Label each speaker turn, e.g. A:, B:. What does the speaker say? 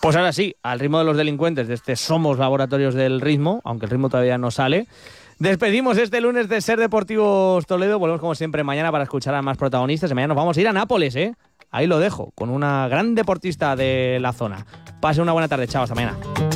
A: Pues ahora sí, al ritmo de los delincuentes, de este Somos Laboratorios del Ritmo, aunque el ritmo todavía no sale. Despedimos este lunes de Ser Deportivos Toledo. Volvemos como siempre mañana para escuchar a más protagonistas. Y mañana nos vamos a ir a Nápoles, ¿eh? Ahí lo dejo, con una gran deportista de la zona. Pase una buena tarde, chao, hasta mañana.